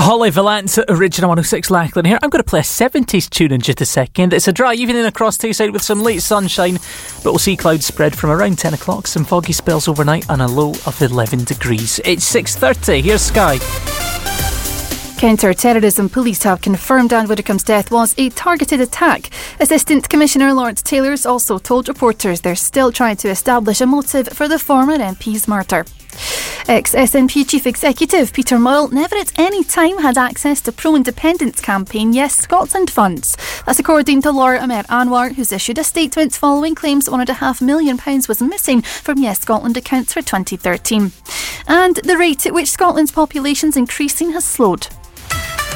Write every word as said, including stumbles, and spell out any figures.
Holly Valance, Original one oh six Lachlan here. I'm going to play a seventies tune in just a second. It's a dry evening across Tayside with some late sunshine, but we'll see clouds spread from around ten o'clock, some foggy spells overnight and a low of eleven degrees. It's six thirty. Here's Sky. Counter-terrorism police have confirmed Anne Widdecombe's death was a targeted attack. Assistant Commissioner Lawrence Taylors also told reporters they're still trying to establish a motive for the former M P's murder. Ex-S N P Chief Executive Peter Murrell never at any time had access to pro-independence campaign Yes Scotland funds. That's according to Laura Amer Anwar, who's issued a statement following claims that one and a half million pounds was missing from Yes Scotland accounts for twenty thirteen. And the rate at which Scotland's population's increasing has slowed.